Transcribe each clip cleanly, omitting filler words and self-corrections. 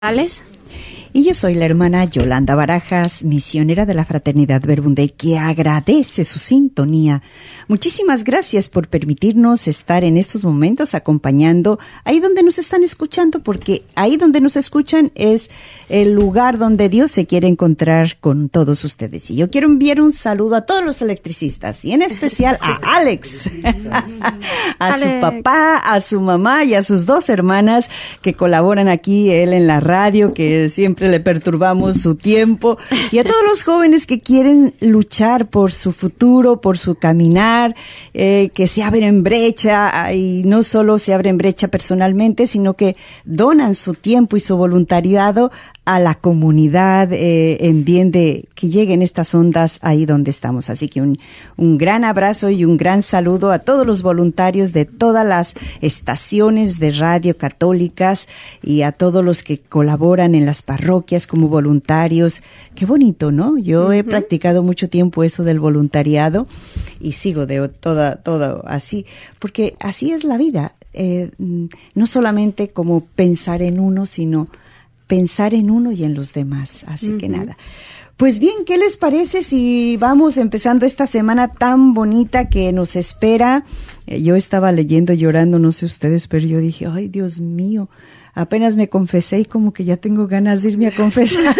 Alex. Y yo soy la hermana Yolanda Barajas, misionera de la Fraternidad Verbum, que agradece su sintonía. Muchísimas gracias por permitirnos estar en estos momentos acompañando ahí donde nos están escuchando, porque ahí donde nos escuchan es el lugar donde Dios se quiere encontrar con todos ustedes. Y yo quiero enviar un saludo a todos los electricistas y en especial a Alex, a su papá, a su mamá y a sus dos hermanas que colaboran aquí, él en la radio, que siempre le perturbamos su tiempo, y a todos los jóvenes que quieren luchar por su futuro, por su caminar, que se abren brecha, y no solo se abren brecha personalmente, sino que donan su tiempo y su voluntariado a la comunidad en bien de que lleguen estas ondas ahí donde estamos. Así que un gran abrazo y un gran saludo a todos los voluntarios de todas las estaciones de radio católicas y a todos los que colaboran en las parroquias como voluntarios. Qué bonito, ¿no? Yo he practicado mucho tiempo eso del voluntariado y sigo de todo así, porque así es la vida. No solamente como pensar en uno, sino pensar en uno y en los demás. Así que nada. Pues bien, ¿qué les parece si vamos empezando esta semana tan bonita que nos espera? Yo estaba leyendo, llorando, no sé ustedes, pero yo dije, ay, Dios mío, apenas me confesé y como que ya tengo ganas de irme a confesar.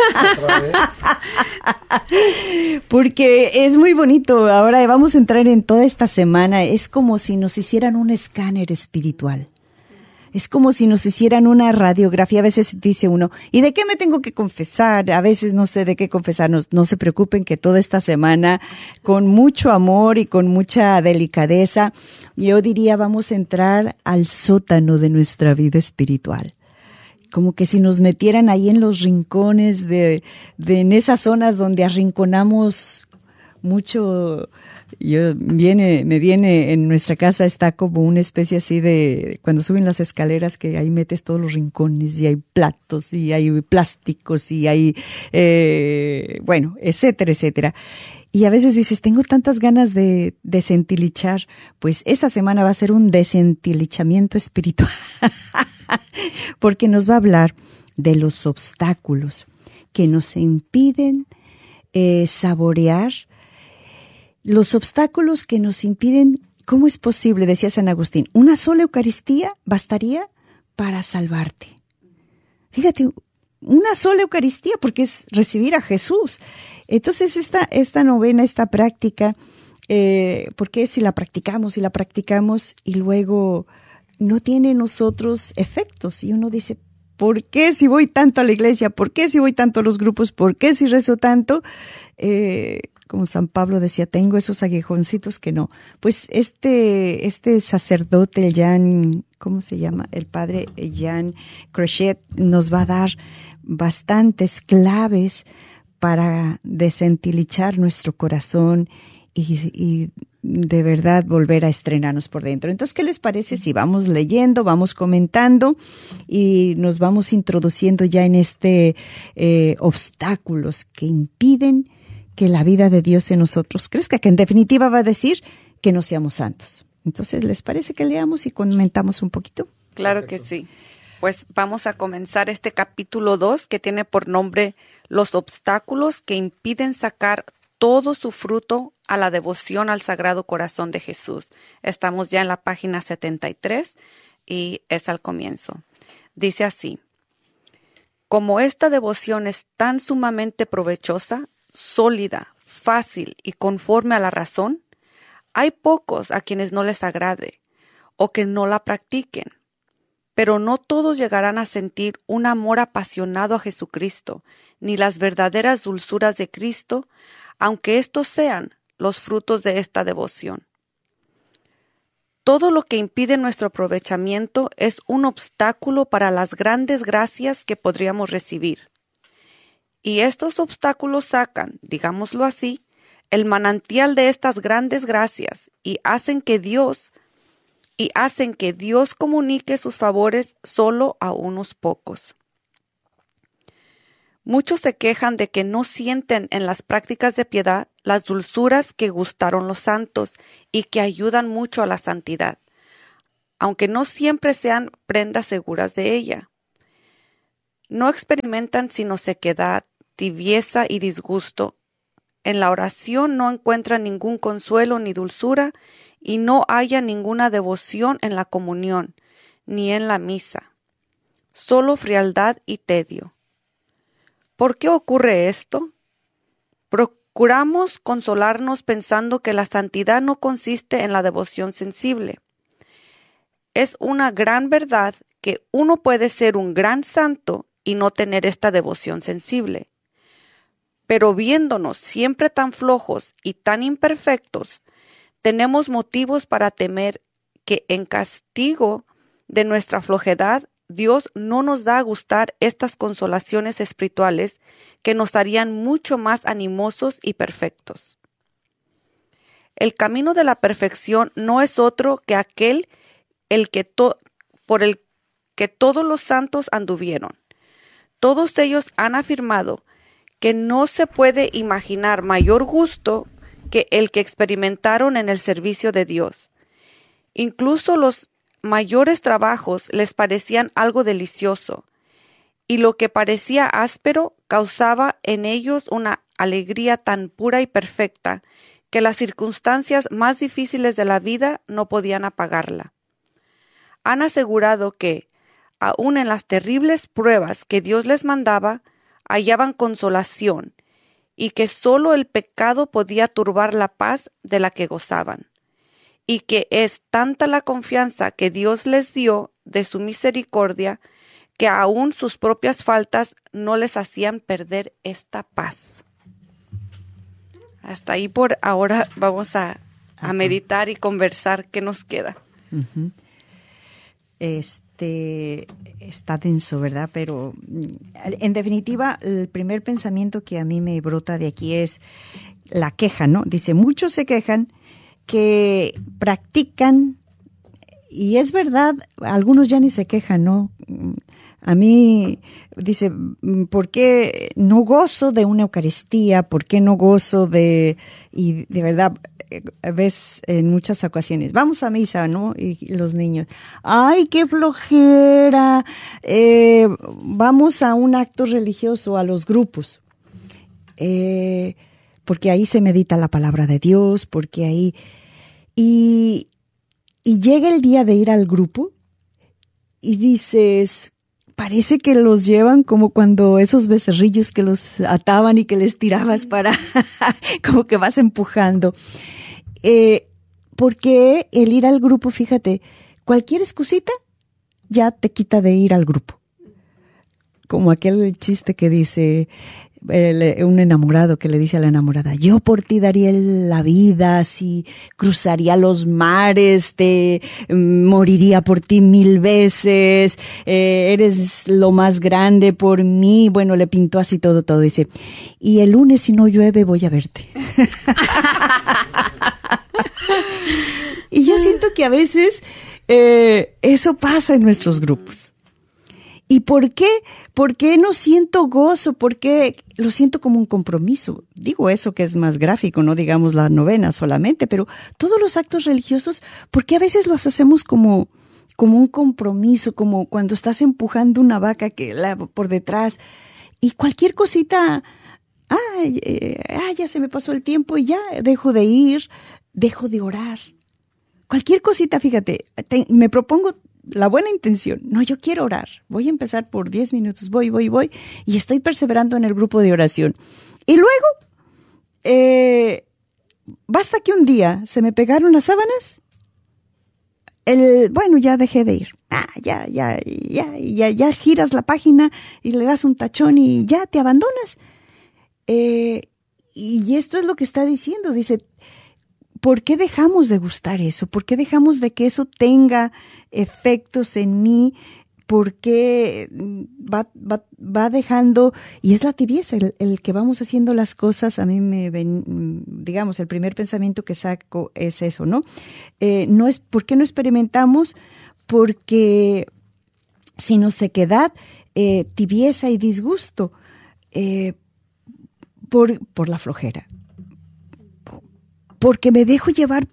Porque es muy bonito. Ahora vamos a entrar en toda esta semana. Es como si nos hicieran un escáner espiritual. Es como si nos hicieran una radiografía. A veces dice uno, ¿y de qué me tengo que confesar? A veces no sé de qué confesarnos. No se preocupen que toda esta semana, con mucho amor y con mucha delicadeza, yo diría, vamos a entrar al sótano de nuestra vida espiritual. Como que si nos metieran ahí en los rincones en esas zonas donde arrinconamos mucho. Me viene en nuestra casa, está como una especie así de, cuando suben las escaleras, que ahí metes todos los rincones y hay platos y hay plásticos y hay, etcétera, etcétera. Y a veces dices, tengo tantas ganas de desentilichar. Pues esta semana va a ser un desentilichamiento espiritual, porque nos va a hablar de los obstáculos que nos impiden saborear. Los obstáculos que nos impiden, ¿cómo es posible? Decía San Agustín, una sola Eucaristía bastaría para salvarte. Fíjate, una sola Eucaristía, porque es recibir a Jesús. Entonces esta novena, esta práctica, porque si la practicamos y luego no tiene en nosotros efectos, y uno dice, ¿por qué si voy tanto a la iglesia? ¿Por qué si voy tanto a los grupos? ¿Por qué si rezo tanto? Como San Pablo decía, tengo esos aguijoncitos que no. Pues este sacerdote, ¿cómo se llama? El padre Jean Crochet nos va a dar bastantes claves para desentilichar nuestro corazón y de verdad volver a estrenarnos por dentro. Entonces, ¿qué les parece si vamos leyendo, vamos comentando y nos vamos introduciendo ya en obstáculos que impiden que la vida de Dios en nosotros crezca, que en definitiva va a decir que no seamos santos? Entonces, ¿les parece que leamos y comentamos un poquito? Claro que sí. Pues vamos a comenzar este capítulo 2 que tiene por nombre Los obstáculos que impiden sacar todo su fruto a la devoción al Sagrado Corazón de Jesús. Estamos ya en la página 73 y es al comienzo. Dice así: como esta devoción es tan sumamente provechosa, sólida, fácil y conforme a la razón, hay pocos a quienes no les agrade o que no la practiquen, pero no todos llegarán a sentir un amor apasionado a Jesucristo, ni las verdaderas dulzuras de Cristo, aunque estos sean los frutos de esta devoción. Todo lo que impide nuestro aprovechamiento es un obstáculo para las grandes gracias que podríamos recibir. Y estos obstáculos sacan, digámoslo así, el manantial de estas grandes gracias y hacen que Dios comunique sus favores solo a unos pocos. Muchos se quejan de que no sienten en las prácticas de piedad las dulzuras que gustaron los santos y que ayudan mucho a la santidad, aunque no siempre sean prendas seguras de ella. No experimentan sino sequedad, tibieza y disgusto. En la oración no encuentran ningún consuelo ni dulzura, y no haya ninguna devoción en la comunión, ni en la misa. Solo frialdad y tedio. ¿Por qué ocurre esto? Procuramos consolarnos pensando que la santidad no consiste en la devoción sensible. Es una gran verdad que uno puede ser un gran santo y no tener esta devoción sensible. Pero viéndonos siempre tan flojos y tan imperfectos, tenemos motivos para temer que en castigo de nuestra flojedad, Dios no nos da a gustar estas consolaciones espirituales que nos harían mucho más animosos y perfectos. El camino de la perfección no es otro que aquel por el que todos los santos anduvieron. Todos ellos han afirmado que no se puede imaginar mayor gusto que el que experimentaron en el servicio de Dios. Incluso los mayores trabajos les parecían algo delicioso, y lo que parecía áspero causaba en ellos una alegría tan pura y perfecta que las circunstancias más difíciles de la vida no podían apagarla. Han asegurado que, aun en las terribles pruebas que Dios les mandaba, hallaban consolación, y que sólo el pecado podía turbar la paz de la que gozaban, y que es tanta la confianza que Dios les dio de su misericordia, que aún sus propias faltas no les hacían perder esta paz. Hasta ahí por ahora vamos a meditar y conversar qué nos queda. Uh-huh. Está denso, ¿verdad? Pero en definitiva, el primer pensamiento que a mí me brota de aquí es la queja, ¿no? Dice, muchos se quejan que practican, y es verdad, algunos ya ni se quejan, ¿no? A mí, dice, ¿por qué no gozo de una Eucaristía? ¿Por qué no gozo y de verdad, ves en muchas ocasiones, vamos a misa, ¿no? Y los niños, ¡ay, qué flojera! Vamos a un acto religioso, a los grupos, porque ahí se medita la palabra de Dios, porque ahí... Y llega el día de ir al grupo y dices, parece que los llevan como cuando esos becerrillos que los ataban y que les tirabas para, como que vas empujando. Porque el ir al grupo, fíjate, cualquier excusita ya te quita de ir al grupo. Como aquel chiste que dice un enamorado que le dice a la enamorada, yo por ti daría la vida, así cruzaría los mares, moriría por ti 1000 veces, eres lo más grande por mí. Bueno, le pintó así todo, dice, y el lunes si no llueve voy a verte. Y yo siento que a veces eso pasa en nuestros grupos. ¿Y por qué? ¿Por qué no siento gozo? ¿Por qué lo siento como un compromiso? Digo eso que es más gráfico, no digamos la novena solamente, pero todos los actos religiosos, ¿por qué a veces los hacemos como un compromiso, como cuando estás empujando una vaca por detrás y cualquier cosita, ya se me pasó el tiempo y ya dejo de ir, dejo de orar? Cualquier cosita, fíjate, me propongo la buena intención. No, yo quiero orar. Voy a empezar por 10 minutos. Voy. Y estoy perseverando en el grupo de oración. Y luego, basta que un día se me pegaron las sábanas. Ya dejé de ir. Ya giras la página y le das un tachón y ya te abandonas. Y esto es lo que está diciendo. Dice, ¿por qué dejamos de gustar eso? ¿Por qué dejamos de que eso tenga efectos en mí? ¿Por qué va dejando? Y es la tibieza, el que vamos haciendo las cosas. A mí digamos, el primer pensamiento que saco es eso, ¿no? ¿Por qué no experimentamos? Porque sino sequedad, tibieza y disgusto, por la flojera. Porque me dejo llevar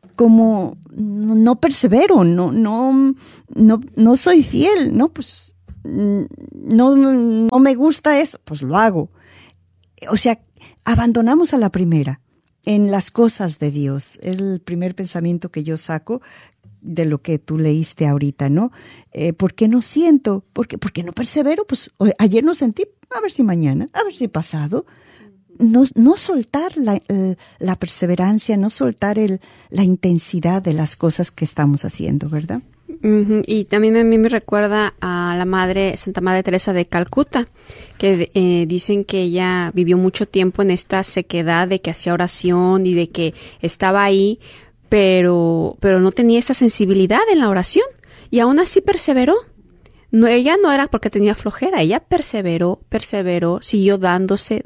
como no persevero, no soy fiel, ¿no? Pues no me gusta esto, pues lo hago. O sea, abandonamos a la primera en las cosas de Dios. Es el primer pensamiento que yo saco de lo que tú leíste ahorita, ¿no? ¿Por qué no siento? ¿Por qué no persevero? Pues ayer no sentí, a ver si mañana, a ver si pasado. No soltar la perseverancia, no soltar la intensidad de las cosas que estamos haciendo, ¿verdad? Uh-huh. Y también a mí me recuerda a la Santa Madre Teresa de Calcuta, que dicen que ella vivió mucho tiempo en esta sequedad de que hacía oración y de que estaba ahí, pero no tenía esta sensibilidad en la oración y aún así perseveró. No, ella no era porque tenía flojera, ella perseveró, siguió dándose,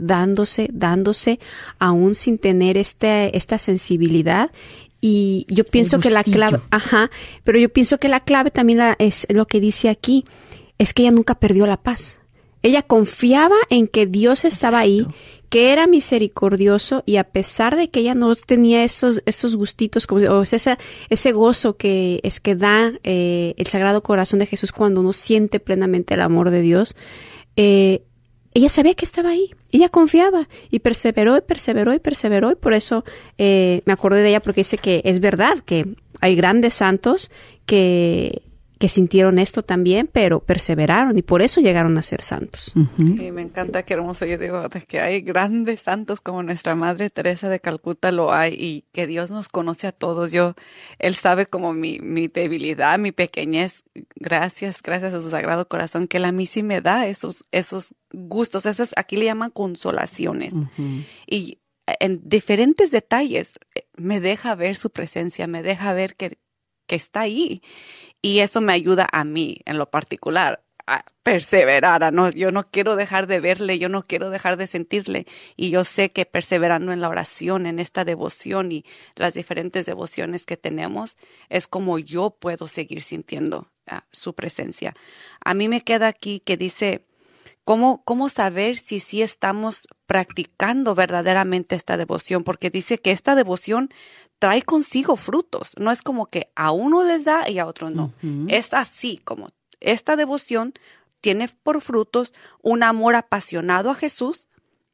aún sin tener esta sensibilidad. Y yo pienso que la clave, pero yo pienso que la clave también es lo que dice aquí, es que ella nunca perdió la paz. Ella confiaba en que Dios estaba ahí, que era misericordioso, y a pesar de que ella no tenía esos gustitos, ese gozo que da el Sagrado Corazón de Jesús cuando uno siente plenamente el amor de Dios, ella sabía que estaba ahí, ella confiaba y perseveró, y por eso me acordé de ella, porque dice que es verdad que hay grandes santos que sintieron esto también, pero perseveraron y por eso llegaron a ser santos. Uh-huh. Y me encanta, qué hermoso. Yo digo que hay grandes santos como nuestra Madre Teresa de Calcuta lo hay, y que Dios nos conoce a todos. Él sabe como mi debilidad, mi pequeñez. Gracias a su Sagrado Corazón, que Él a mí sí me da esos gustos, aquí le llaman consolaciones. Uh-huh. Y en diferentes detalles me deja ver su presencia, me deja ver que está ahí. Y eso me ayuda a mí, en lo particular, a perseverar. Yo no quiero dejar de verle, yo no quiero dejar de sentirle. Y yo sé que perseverando en la oración, en esta devoción y las diferentes devociones que tenemos, es como yo puedo seguir sintiendo su presencia. A mí me queda aquí que dice, ¿cómo saber si sí estamos practicando verdaderamente esta devoción? Porque dice que esta devoción trae consigo frutos. No es como que a uno les da y a otro no. Uh-huh. Es así como esta devoción tiene por frutos un amor apasionado a Jesús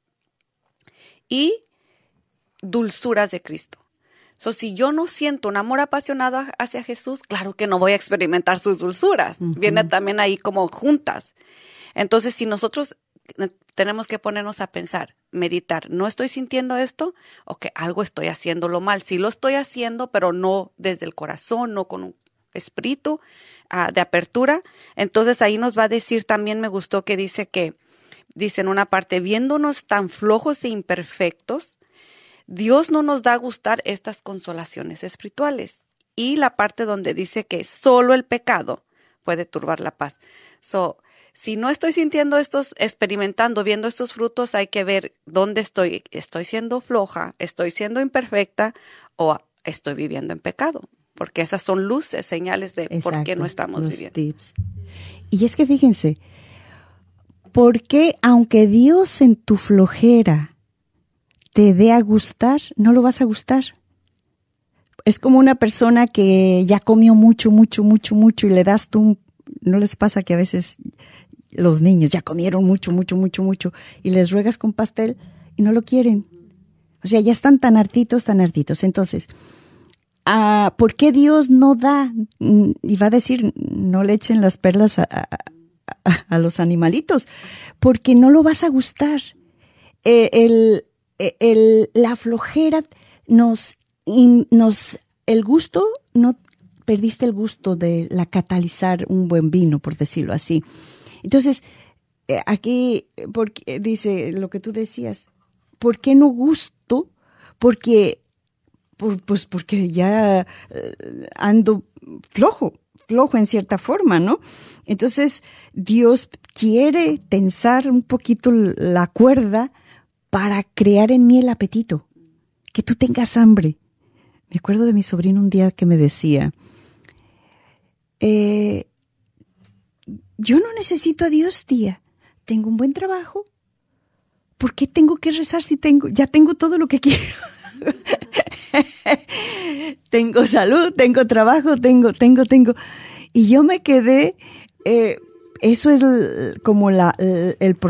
y dulzuras de Cristo. Si yo no siento un amor apasionado hacia Jesús, claro que no voy a experimentar sus dulzuras. Uh-huh. Viene también ahí como juntas. Entonces, si nosotros tenemos que ponernos a pensar, meditar, ¿no estoy sintiendo esto? ¿O que algo estoy haciéndolo mal? Sí lo estoy haciendo, pero no desde el corazón, no con un espíritu de apertura. Entonces ahí nos va a decir, también me gustó que dice en una parte, viéndonos tan flojos e imperfectos, Dios no nos da a gustar estas consolaciones espirituales. Y la parte donde dice que solo el pecado puede turbar la paz. Si no estoy sintiendo experimentando, viendo estos frutos, hay que ver dónde estoy. ¿Estoy siendo floja? ¿Estoy siendo imperfecta? ¿O estoy viviendo en pecado? Porque esas son luces, señales de Exacto, por qué no estamos viviendo. Tips. Y es que fíjense, porque aunque Dios en tu flojera te dé a gustar, no lo vas a gustar. Es como una persona que ya comió mucho y le das tú ¿no les pasa que a veces los niños ya comieron mucho y les ruegas con pastel y no lo quieren? O sea, ya están tan hartitos. Entonces, ¿por qué Dios no da? Y va a decir, no le echen las perlas a los animalitos, porque no lo vas a gustar. La flojera el gusto no perdiste el gusto de catalizar un buen vino, por decirlo así. Entonces, aquí porque dice lo que tú decías, ¿por qué no gusto? Porque ya ando flojo en cierta forma, ¿no? Entonces, Dios quiere tensar un poquito la cuerda para crear en mí el apetito, que tú tengas hambre. Me acuerdo de mi sobrino un día que me decía, yo no necesito a Dios, tía. Tengo un buen trabajo. ¿Por qué tengo que rezar si ya tengo todo lo que quiero? Tengo salud, tengo trabajo, tengo. Y yo me quedé Eso es como el